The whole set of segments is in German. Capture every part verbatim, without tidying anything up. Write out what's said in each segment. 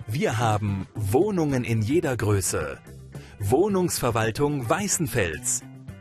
Wir haben Wohnungen in jeder Größe. Wohnungsverwaltung Weißenfels.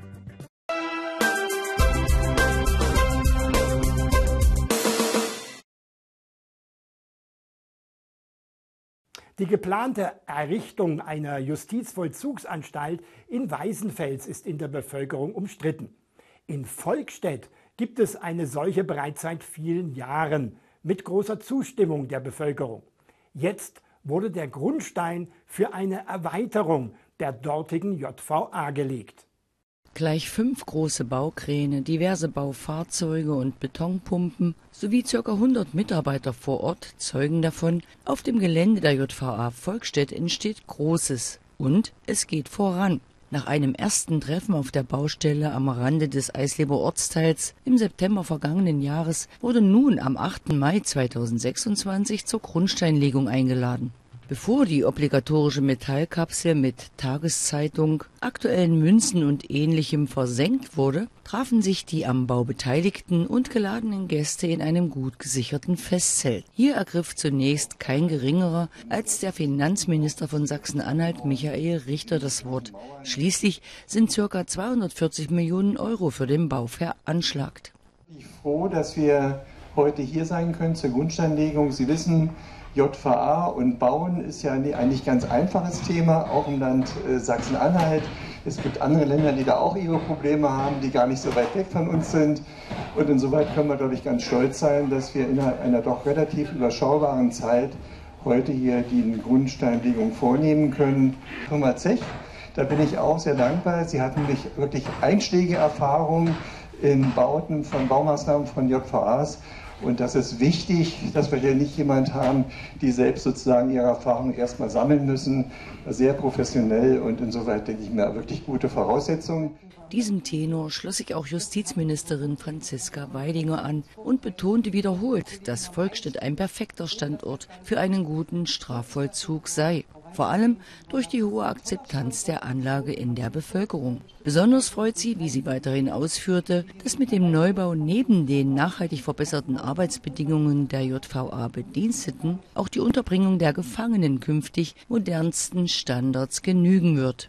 Die geplante Errichtung einer Justizvollzugsanstalt in Weißenfels ist in der Bevölkerung umstritten. In Volkstedt gibt es eine solche bereits seit vielen Jahren mit großer Zustimmung der Bevölkerung. Jetzt wurde der Grundstein für eine Erweiterung der dortigen J V A gelegt. Gleich fünf große Baukräne, diverse Baufahrzeuge und Betonpumpen sowie ca. hundert Mitarbeiter vor Ort zeugen davon, auf dem Gelände der J V A Volkstedt entsteht Großes und es geht voran. Nach einem ersten Treffen auf der Baustelle am Rande des Eisleber Ortsteils im September vergangenen Jahres wurde nun am achten Mai zweitausendsechsundzwanzig zur Grundsteinlegung eingeladen. Bevor die obligatorische Metallkapsel mit Tageszeitung, aktuellen Münzen und Ähnlichem versenkt wurde, trafen sich die am Bau beteiligten und geladenen Gäste in einem gut gesicherten Festzelt. Hier ergriff zunächst kein geringerer als der Finanzminister von Sachsen-Anhalt, Michael Richter, das Wort. Schließlich sind ca. zweihundertvierzig Millionen Euro für den Bau veranschlagt. Ich bin froh, dass wir heute hier sein können zur Grundsteinlegung. Sie wissen, J V A und Bauen ist ja eigentlich ganz einfaches Thema, auch im Land äh, Sachsen-Anhalt. Es gibt andere Länder, die da auch ihre Probleme haben, die gar nicht so weit weg von uns sind. Und insoweit können wir, glaube ich, ganz stolz sein, dass wir in einer, einer doch relativ überschaubaren Zeit heute hier die Grundsteinlegung vornehmen können. Firma Zech, da bin ich auch sehr dankbar. Sie hatten nämlich wirklich einschlägige Erfahrungen in Bauten von Baumaßnahmen von J V As. Und das ist wichtig, dass wir hier nicht jemand haben, die selbst sozusagen ihre Erfahrungen erstmal sammeln müssen. Sehr professionell und insoweit denke ich mir wirklich gute Voraussetzungen. Diesem Tenor schloss sich auch Justizministerin Franziska Weidinger an und betonte wiederholt, dass Volkstedt ein perfekter Standort für einen guten Strafvollzug sei. Vor allem durch die hohe Akzeptanz der Anlage in der Bevölkerung. Besonders freut sie, wie sie weiterhin ausführte, dass mit dem Neubau neben den nachhaltig verbesserten Arbeitsbedingungen der J V A-Bediensteten auch die Unterbringung der Gefangenen künftig modernsten Standards genügen wird.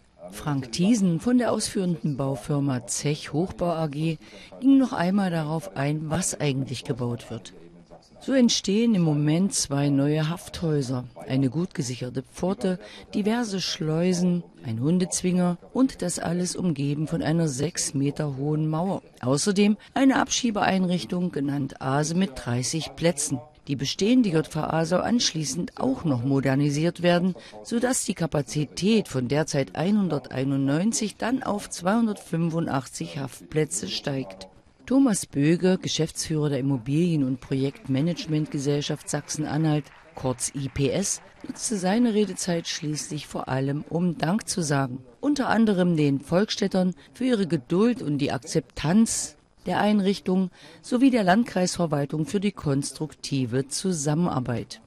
Frank Thiesen von der ausführenden Baufirma Zech Hochbau A G ging noch einmal darauf ein, was eigentlich gebaut wird. So entstehen im Moment zwei neue Hafthäuser, eine gut gesicherte Pforte, diverse Schleusen, ein Hundezwinger und das alles umgeben von einer sechs Meter hohen Mauer. Außerdem eine Abschiebeeinrichtung, genannt Aase, mit dreißig Plätzen. Die bestehende J V A soll anschließend auch noch modernisiert werden, sodass die Kapazität von derzeit hunderteinundneunzig dann auf zweihundertfünfundachtzig Haftplätze steigt. Thomas Böge, Geschäftsführer der Immobilien- und Projektmanagementgesellschaft Sachsen-Anhalt, kurz I P S, nutzte seine Redezeit schließlich vor allem, um Dank zu sagen. Unter anderem den Volkstädtern für ihre Geduld und die Akzeptanz der Einrichtung sowie der Landkreisverwaltung für die konstruktive Zusammenarbeit.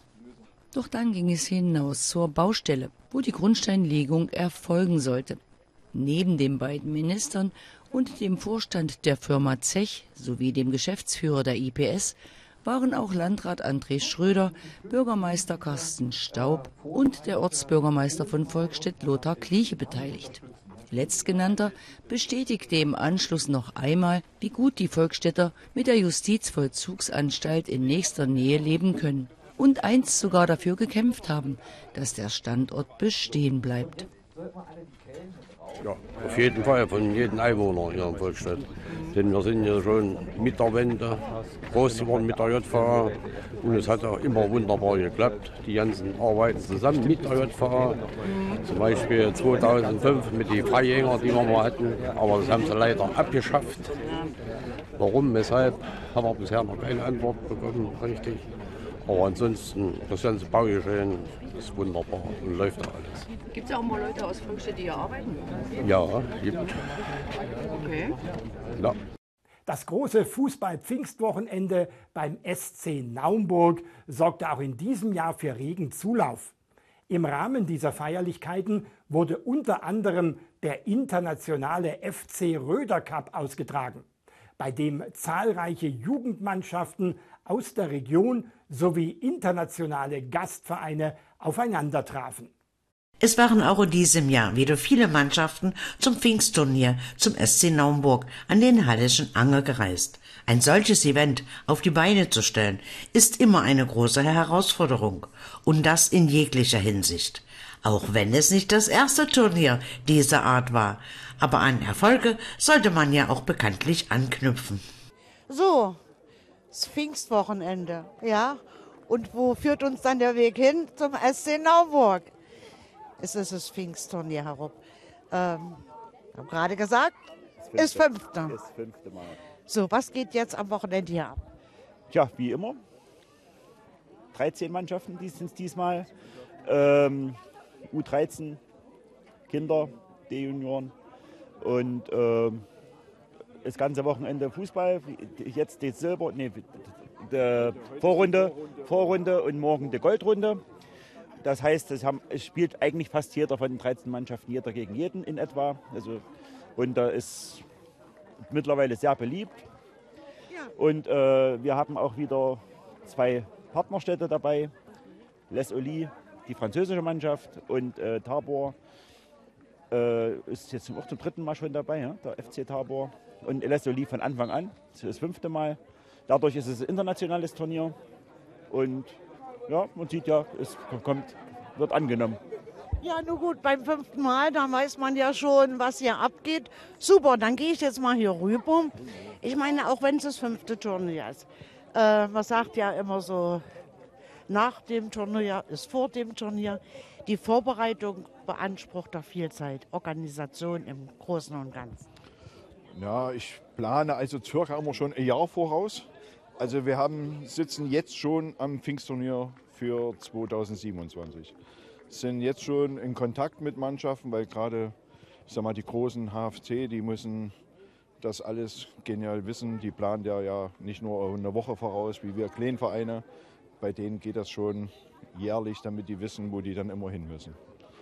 Doch dann ging es hinaus zur Baustelle, wo die Grundsteinlegung erfolgen sollte. Neben den beiden Ministern und dem Vorstand der Firma Zech sowie dem Geschäftsführer der I P S waren auch Landrat André Schröder, Bürgermeister Carsten Staub und der Ortsbürgermeister von Volkstedt Lothar Kliche beteiligt. Letztgenannter bestätigte im Anschluss noch einmal, wie gut die Volkstädter mit der Justizvollzugsanstalt in nächster Nähe leben können und einst sogar dafür gekämpft haben, dass der Standort bestehen bleibt. Ja, auf jeden Fall von jedem Einwohner hier in Volkstedt. Denn wir sind ja schon mit der Wende groß geworden mit der J V A und es hat auch immer wunderbar geklappt. Die ganzen arbeiten zusammen mit der J V A. Zum Beispiel zweitausendfünf mit den Freigängern, die wir mal hatten, aber das haben sie leider abgeschafft. Warum, weshalb, haben wir bisher noch keine Antwort bekommen, richtig. Aber ansonsten, das ganze Baugeschehen ist wunderbar und läuft da alles. Gibt es auch mal Leute aus Volkstedt, die hier arbeiten? Ja, gibt. Okay. Ja. Das große Fußball-Pfingstwochenende beim S C Naumburg sorgte auch in diesem Jahr für regen Zulauf. Im Rahmen dieser Feierlichkeiten wurde unter anderem der internationale F C Röder Cup ausgetragen. bei dem zahlreiche Jugendmannschaften aus der Region sowie internationale Gastvereine aufeinandertrafen. Es waren auch in diesem Jahr wieder viele Mannschaften zum Pfingstturnier zum S C Naumburg an den Hallischen Anger gereist. Ein solches Event auf die Beine zu stellen, ist immer eine große Herausforderung. Und das in jeglicher Hinsicht. Auch wenn es nicht das erste Turnier dieser Art war. Aber an Erfolge sollte man ja auch bekanntlich anknüpfen. So, das Pfingstwochenende, ja. Und wo führt uns dann der Weg hin? Zum S C Naumburg. Es ist das Pfingstturnier herum. Ähm, ich habe gerade gesagt, das ist fünfte. Das fünfte Mal. So, was geht jetzt am Wochenende hier ab? Tja, wie immer. dreizehn Mannschaften sind es diesmal. Ähm, U dreizehn, Kinder, D-Junioren. Und ähm, das ganze Wochenende Fußball. Jetzt die Silber, nee, die Vorrunde, Vorrunde und morgen die Goldrunde. Das heißt, es, haben, es spielt eigentlich fast jeder von den dreizehn Mannschaften, jeder gegen jeden in etwa. Also, und da ist mittlerweile sehr beliebt. Ja. Und äh, wir haben auch wieder zwei Partnerstädte dabei. Les Ulis, die französische Mannschaft, und äh, Tabor äh, ist jetzt auch zum dritten Mal schon dabei, ja? Der F C Tabor. Und Les Ulis von Anfang an, das ist das fünfte Mal. Dadurch ist es ein internationales Turnier. Und ja, man sieht ja, es kommt, wird angenommen. Ja, nun gut, beim fünften Mal, da weiß man ja schon, was hier abgeht. Super, dann gehe ich jetzt mal hier rüber. Ich meine, auch wenn es das fünfte Turnier ist. Äh, man sagt ja immer so, nach dem Turnier ist vor dem Turnier. Die Vorbereitung beansprucht da viel Zeit, Organisation im Großen und Ganzen. Ja, ich plane also circa immer schon ein Jahr voraus. Also wir haben, sitzen jetzt schon am Pfingstturnier für zweitausendsiebenundzwanzig. Sind jetzt schon in Kontakt mit Mannschaften, weil gerade, ich sag mal, die großen H F C, die müssen das alles genial wissen. Die planen ja, ja nicht nur eine Woche voraus, wie wir Kleinvereine. Bei denen geht das schon jährlich, damit die wissen, wo die dann immer hin müssen.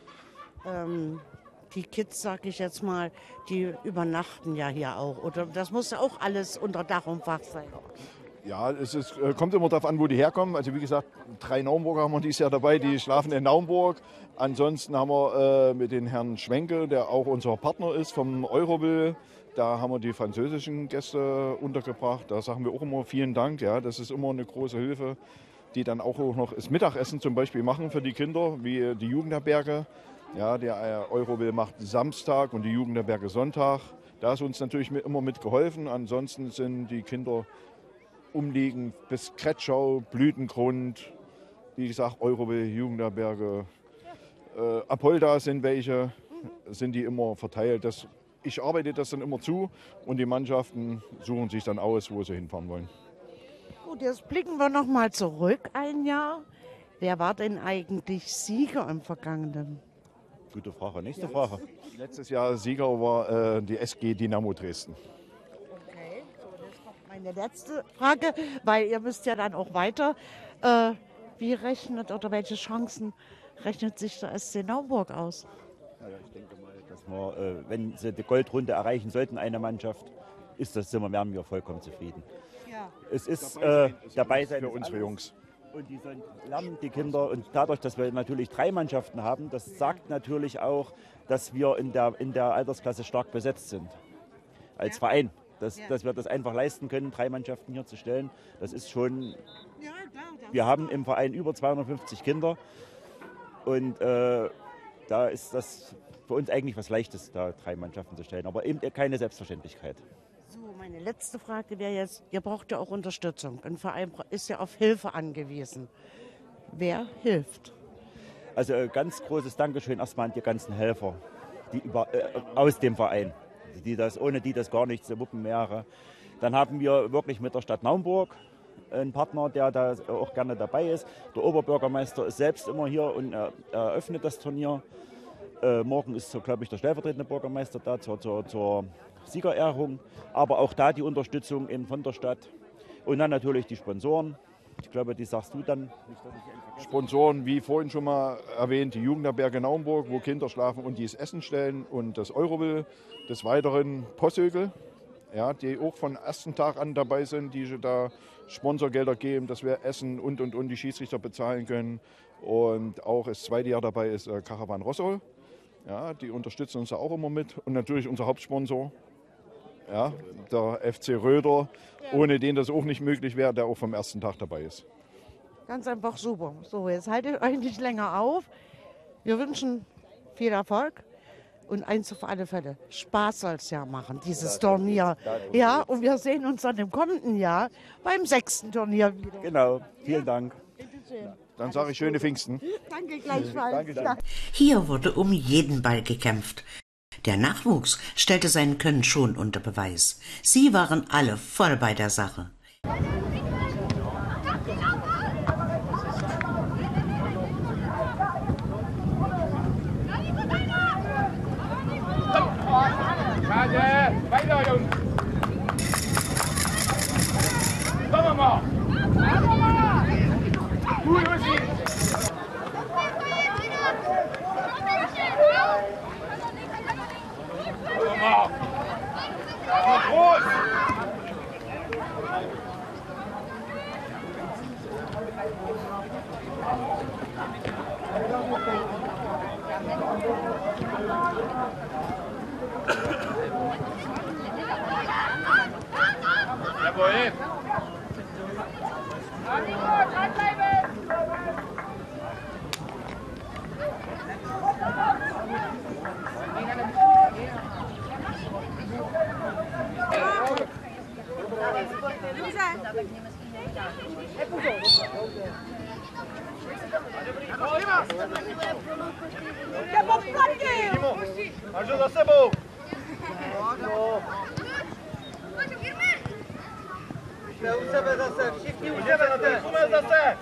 Ähm, die Kids, sag ich jetzt mal, die übernachten ja hier auch. Oder das muss ja auch alles unter Dach und Fach sein. Ja, es ist, kommt immer darauf an, wo die herkommen. Also wie gesagt, drei Naumburger haben wir dieses Jahr dabei, die schlafen in Naumburg. Ansonsten haben wir äh, mit dem Herrn Schwenke, der auch unser Partner ist vom Eurobill, da haben wir die französischen Gäste untergebracht. Da sagen wir auch immer vielen Dank. Ja, das ist immer eine große Hilfe, die dann auch noch das Mittagessen zum Beispiel machen für die Kinder, wie die Jugendherberge. Ja, der Eurobill macht Samstag und die Jugendherberge Sonntag. Da ist uns natürlich immer mitgeholfen. Ansonsten sind die Kinder umliegend bis Kretschau, Blütengrund, wie gesagt, Eurobill, Jugendherberge, äh, Apolda sind welche, sind die immer verteilt. Das, ich arbeite das dann immer zu und die Mannschaften suchen sich dann aus, wo sie hinfahren wollen. Gut, jetzt blicken wir noch mal zurück ein Jahr. Wer war denn eigentlich Sieger im Vergangenen? Gute Frage, nächste Frage. Letztes Jahr Sieger war äh, die S G Dynamo Dresden. Meine letzte Frage, weil ihr müsst ja dann auch weiter. Äh, wie rechnet oder welche Chancen rechnet sich der S C Naumburg aus? Ja, ich denke mal, dass wir, äh, wenn sie die Goldrunde erreichen sollten, eine Mannschaft, ist das immer, wären wir vollkommen zufrieden. Ja. Es ist dabei sein, äh, dabei sein für unsere Jungs. Und die sollen lernen, die Kinder. Und dadurch, dass wir natürlich drei Mannschaften haben, das sagt natürlich auch, dass wir in der, in der Altersklasse stark besetzt sind. Als ja. Verein. Dass, ja. dass wir das einfach leisten können, drei Mannschaften hier zu stellen. Das ist schon, ja, klar, das wir haben im Verein über zweihundertfünfzig Kinder und äh, da ist das für uns eigentlich was Leichtes, da drei Mannschaften zu stellen, aber eben keine Selbstverständlichkeit. So, meine letzte Frage wäre jetzt, ihr braucht ja auch Unterstützung. Ein Verein ist ja auf Hilfe angewiesen. Wer hilft? Also äh, ganz großes Dankeschön erstmal an die ganzen Helfer die über, äh, aus dem Verein. Die das, ohne die das gar nicht zu wuppen wäre. Dann haben wir wirklich mit der Stadt Naumburg einen Partner, der da auch gerne dabei ist. Der Oberbürgermeister ist selbst immer hier und er, eröffnet das Turnier. Äh, morgen ist, so, glaube ich, der stellvertretende Bürgermeister da zur, zur, zur Siegerehrung. Aber auch da die Unterstützung eben von der Stadt. Und dann natürlich die Sponsoren. Ich glaube, die sagst du dann. Sponsoren, wie vorhin schon mal erwähnt, die Jugendherberge Naumburg, wo Kinder schlafen und die das Essen stellen, und das Eurobill. Des Weiteren Postögel, ja, die auch von ersten Tag an dabei sind, die da Sponsorgelder geben, dass wir Essen und und und die Schiedsrichter bezahlen können. Und auch das zweite Jahr dabei ist äh, Caravan Rossol. Ja, die unterstützen uns da auch immer mit. Und natürlich unser Hauptsponsor, ja, der F C Röder, ja. Ohne den das auch nicht möglich wäre, der auch vom ersten Tag dabei ist. Ganz einfach super. So, jetzt haltet euch nicht länger auf. Wir wünschen viel Erfolg und eins auf alle Fälle. Spaß soll es ja machen, dieses Turnier. Ja, und wir sehen uns dann im kommenden Jahr beim sechsten Turnier wieder. Genau, vielen Dank. Dann sage ich schöne Pfingsten. Danke gleichfalls. Danke, danke. Hier wurde um jeden Ball gekämpft. Der Nachwuchs stellte sein Können schon unter Beweis. Sie waren alle voll bei der Sache. Weiter, Jungs! Komm mal! Komm mal! Gut, Lucy! Komm mal! Groß! Jawohl! Ajuda za sebou! Jsme u sebe zase, všichni u sebe, jsme zase!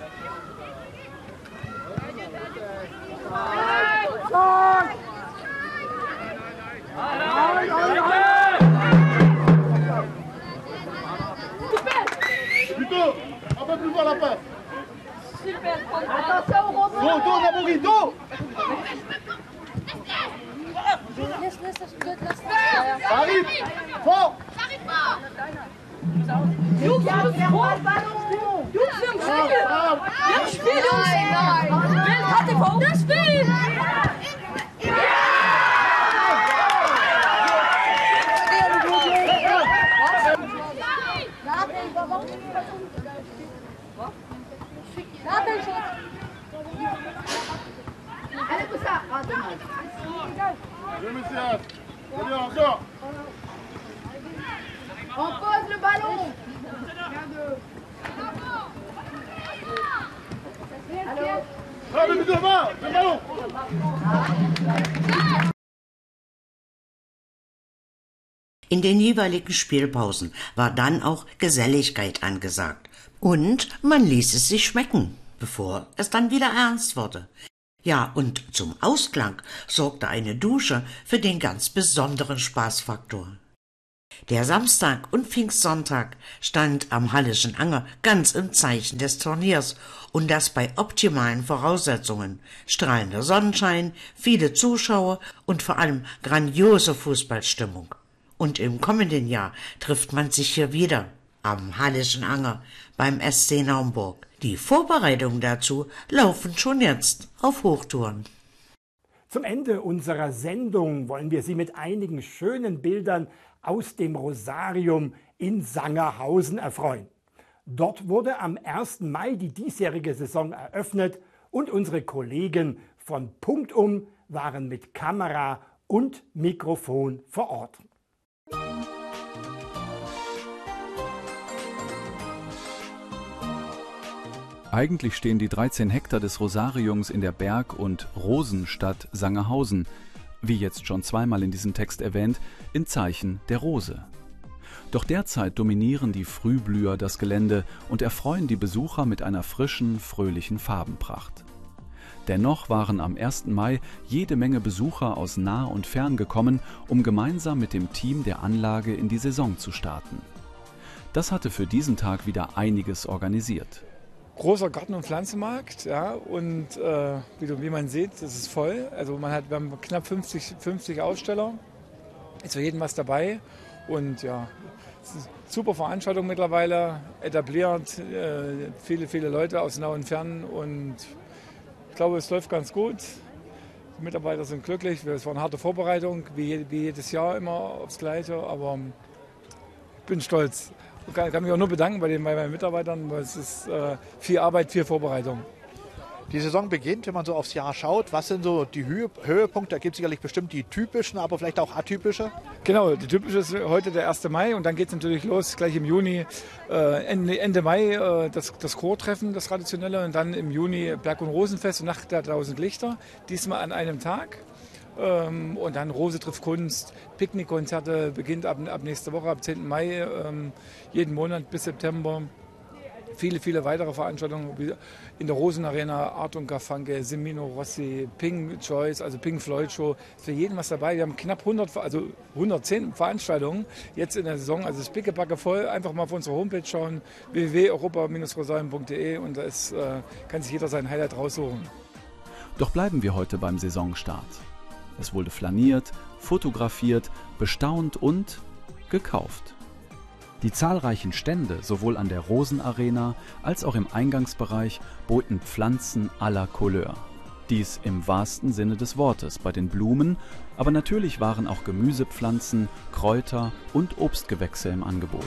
Plutôt, un peu plus fort la passe. Super, attention au robot. Dos, dos, Nabouri, dos. Laisse, laisse, je dois te laisser. Ça arrive, fort. Ça arrive pas. Jungs, Jungs, vor dem Ballon. Jungs, wir haben Spiel. Wir haben Spiel, Jungs. Nein, nein. Wer hat den Ball? Das Spiel. Allez, pour ça. Ah, dommage. Oui, monsieur. Allez, encore. On pose le ballon. Allô. Ah, mais devant, le ballon. In den jeweiligen Spielpausen war dann auch Geselligkeit angesagt. Und man ließ es sich schmecken, bevor es dann wieder ernst wurde. Ja, und zum Ausklang sorgte eine Dusche für den ganz besonderen Spaßfaktor. Der Samstag und Pfingstsonntag stand am Halleschen Anger ganz im Zeichen des Turniers und das bei optimalen Voraussetzungen. Strahlender Sonnenschein, viele Zuschauer und vor allem grandiose Fußballstimmung. Und im kommenden Jahr trifft man sich hier wieder am Halleschen Anger beim S C Naumburg. Die Vorbereitungen dazu laufen schon jetzt auf Hochtouren. Zum Ende unserer Sendung wollen wir Sie mit einigen schönen Bildern aus dem Rosarium in Sangerhausen erfreuen. Dort wurde am ersten Mai die diesjährige Saison eröffnet und unsere Kollegen von Punktum waren mit Kamera und Mikrofon vor Ort. Eigentlich stehen die dreizehn Hektar des Rosariums in der Berg- und Rosenstadt Sangerhausen, wie jetzt schon zweimal in diesem Text erwähnt, in Zeichen der Rose. Doch derzeit dominieren die Frühblüher das Gelände und erfreuen die Besucher mit einer frischen, fröhlichen Farbenpracht. Dennoch waren am ersten Mai jede Menge Besucher aus nah und fern gekommen, um gemeinsam mit dem Team der Anlage in die Saison zu starten. Das hatte für diesen Tag wieder einiges organisiert. Großer Garten- und Pflanzenmarkt, ja, und äh, wie, wie man sieht, das ist voll. Also man hat, wir haben knapp fünfzig, fünfzig Aussteller, ist für jeden was dabei und ja, Super Veranstaltung mittlerweile, etabliert, äh, viele, viele Leute aus nah und fern und ich glaube, es läuft ganz gut. Die Mitarbeiter sind glücklich, es war eine harte Vorbereitung, wie, wie jedes Jahr immer aufs Gleiche, aber ich bin stolz. Ich kann, kann mich auch nur bedanken bei, den, bei meinen Mitarbeitern, weil es ist äh, viel Arbeit, viel Vorbereitung. Die Saison beginnt, wenn man so aufs Jahr schaut. Was sind so die Höhe, Höhepunkte? Da gibt es sicherlich bestimmt die typischen, aber vielleicht auch atypische. Genau, die typische ist heute der erste Mai und dann geht es natürlich los, gleich im Juni, äh, Ende, Ende Mai äh, das, das Chortreffen, das traditionelle und dann im Juni Berg- und Rosenfest und Nacht der tausend Lichter, diesmal an einem Tag. Ähm, und dann Rose trifft Kunst, Picknickkonzerte, beginnt ab, ab nächste Woche, ab zehnten Mai, ähm, jeden Monat bis September. Viele, viele weitere Veranstaltungen wie in der Rosenarena, Art und Garfunkel, Semino Rossi, Pink Choice, also Pink Floyd Show. Ist für jeden was dabei. Wir haben knapp hundert, also hundertzehn Veranstaltungen jetzt in der Saison. Also es ist pickepacke voll. Einfach mal auf unsere Homepage schauen, w w w punkt europa Bindestrich rosarien punkt de und da ist, äh, kann sich jeder sein Highlight raussuchen. Doch bleiben wir heute beim Saisonstart. Es wurde flaniert, fotografiert, bestaunt und gekauft. Die zahlreichen Stände, sowohl an der Rosenarena als auch im Eingangsbereich, boten Pflanzen aller Couleur. Dies im wahrsten Sinne des Wortes bei den Blumen, aber natürlich waren auch Gemüsepflanzen, Kräuter und Obstgewächse im Angebot.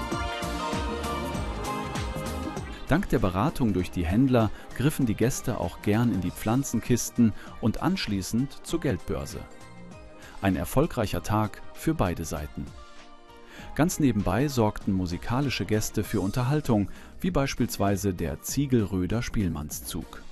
Dank der Beratung durch die Händler griffen die Gäste auch gern in die Pflanzenkisten und anschließend zur Geldbörse. Ein erfolgreicher Tag für beide Seiten. Ganz nebenbei sorgten musikalische Gäste für Unterhaltung, wie beispielsweise der Ziegelröder Spielmannszug.